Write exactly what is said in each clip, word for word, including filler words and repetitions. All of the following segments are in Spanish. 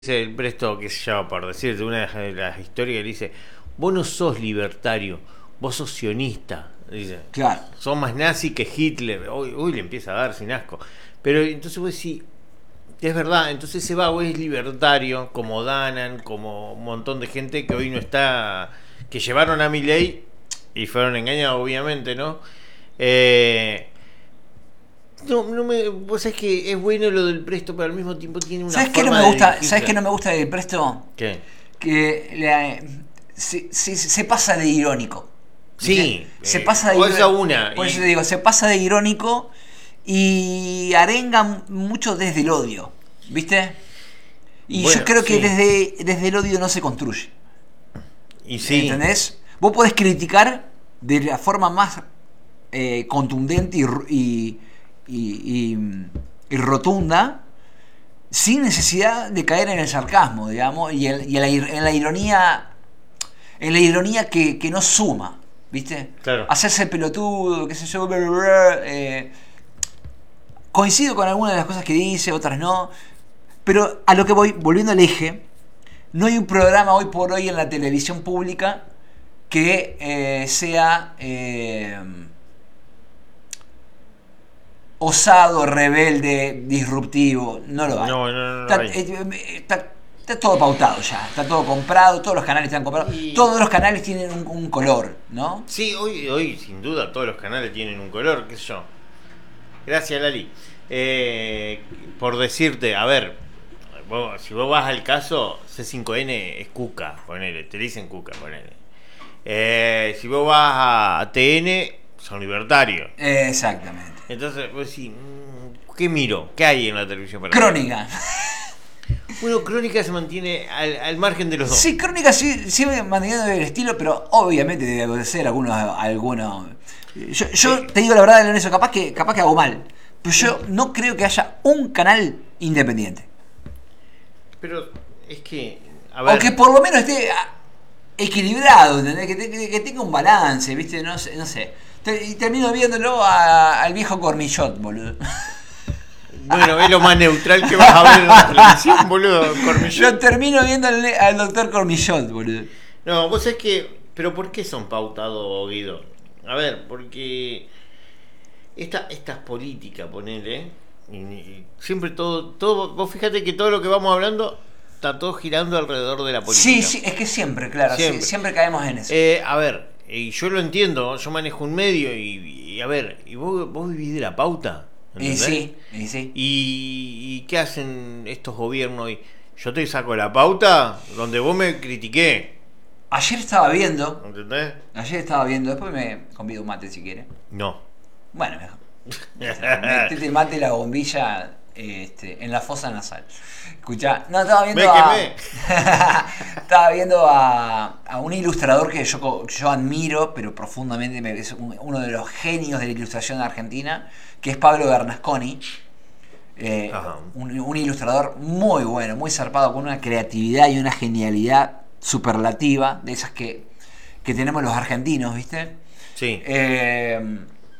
dice el Presto, que se llama, por decirte una de las historias, que dice: vos no sos libertario, vos sos sionista. Dice: claro, sos más nazi que Hitler. Uy, uy, le empieza a dar sin asco. Pero entonces vos decís, es verdad, entonces ese vago es libertario, como Danan, como un montón de gente que hoy no está, que llevaron a Milei y fueron engañados, obviamente, ¿no? Eh... No, no me, vos sabés que es bueno lo del Presto, pero al mismo tiempo tiene una ¿sabes qué no forma me de gusta? dirigirse. ¿Sabes qué no me gusta del Presto? ¿Qué? Que le, se, se, se pasa de irónico. Sí, se eh, pasa de o esa irónico. una. Por y... eso te digo, se pasa de irónico y arenga mucho desde el odio, ¿viste? Y bueno, yo creo sí. que desde, desde el odio no se construye. Y sí. ¿Entendés? Vos podés criticar de la forma más eh, contundente y, y, y, y, y rotunda, sin necesidad de caer en el sarcasmo, digamos, y, el, y en, la, en la ironía, en la ironía que, que no suma, ¿viste? Claro. Hacerse pelotudo, qué sé yo, bla, bla, bla, eh, coincido con algunas de las cosas que dice, otras no, pero a lo que voy, volviendo al eje, no hay un programa hoy por hoy en la televisión pública que eh, sea eh, osado, rebelde, disruptivo. No lo hay. No, no, no, no está, hay. eh, está, está todo pautado ya, está todo comprado, todos los canales están comprados, Y... todos los canales tienen un, un color, ¿no? Sí, hoy, hoy sin duda todos los canales tienen un color, qué sé yo. Gracias, Lali. Eh, por decirte, a ver, vos, si vos vas al caso, C cinco N es Cuca, ponele, te dicen Cuca, ponele. Eh, si vos vas a T N, son libertarios. Eh, exactamente. Entonces, vos decís, ¿qué miro? ¿Qué hay en la televisión para Crónica. Bueno, Crónica se mantiene al, al margen de los dos. Sí, Crónica sí, sigue manteniendo el estilo, pero obviamente debe ser algunos... algunos yo yo sí. Te digo la verdad, Lorenzo, capaz que, capaz que hago mal, pero yo no creo que haya un canal independiente. Pero es que... A ver. O que por lo menos esté equilibrado, ¿entendés? Que, que, que tenga un balance, ¿viste? No sé. No sé. Y termino viéndolo a, al viejo Cormillot, boludo. Bueno, es lo más neutral que vas a ver en la televisión, boludo, Cormillot. Lo termino viendo al, al doctor Cormillot, boludo. No, vos sabés que... Pero ¿por qué son pautados, Guido? A ver, porque... Esta, esta es política, ponele. Y, y siempre todo, todo... Vos fíjate que todo lo que vamos hablando está todo girando alrededor de la política. Sí, sí, es que siempre, claro, siempre, sí, siempre caemos en eso. Eh, a ver, y yo lo entiendo, yo manejo un medio y, y a ver, ¿y vos, vos vivís de la pauta? ¿Entendés? Y sí, y sí. ¿Y, ¿Y qué hacen estos gobiernos hoy? Yo te saco la pauta donde vos me critiqué. Ayer estaba viendo. ¿Entendés? Ayer estaba viendo, después me convido un mate si quieres. No. Bueno, mejor. Metete el mate y la bombilla este, en la fosa nasal. Escuchá, no, estaba viendo me a. Quemé. Estaba viendo a, a un ilustrador que yo, yo admiro, pero profundamente, me, es un, uno de los genios de la ilustración argentina, que es Pablo Bernasconi. Eh, un, un ilustrador muy bueno, muy zarpado, con una creatividad y una genialidad superlativa, de esas que, que tenemos los argentinos, ¿viste? Sí. Eh,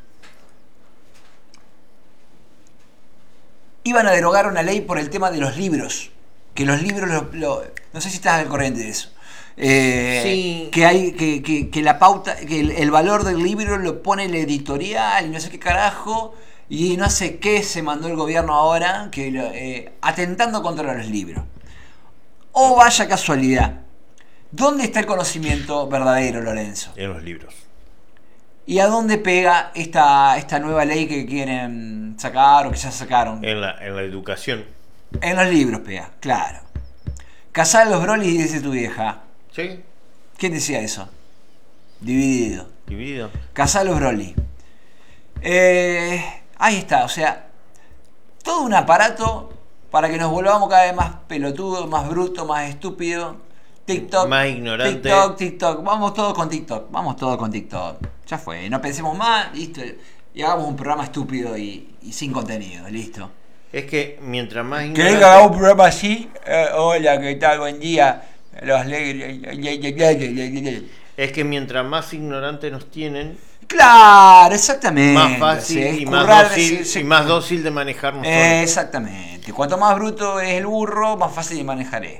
iban a derogar una ley por el tema de los libros. Que los libros, lo, lo, no sé si estás al corriente de eso. Eh, sí. Que hay que, que, que la pauta, que el, el valor del libro lo pone el editorial y no sé qué carajo. Y no sé qué se mandó el gobierno ahora, que eh, atentando contra los libros. Oh, vaya casualidad. ¿Dónde está el conocimiento verdadero, Lorenzo? En los libros. ¿Y a dónde pega esta, esta nueva ley que quieren sacar o que ya sacaron? En la, en la educación. En los libros pega, claro. Cazar los brolis, dice tu vieja. ¿Sí? ¿Quién decía eso? Dividido. Dividido. Cazar los brolis. Eh, ahí está, o sea, todo un aparato para que nos volvamos cada vez más pelotudos, más brutos, más estúpidos. TikTok, más ignorante. TikTok, TikTok, vamos todos con TikTok, vamos todos con TikTok. Ya fue, no pensemos más, listo. Y hagamos un programa estúpido y, y sin contenido, listo. Es que mientras más ignorante... ¿Querés que hagamos un programa así? Eh, hola, ¿qué tal? Buen día. Los Es que mientras más ignorantes nos tienen... Claro, exactamente. Más fácil Sí, y, más currar, dócil, sí, sí. y más dócil de manejar. Eh, exactamente. Cuanto más bruto es el burro, más fácil de manejar es.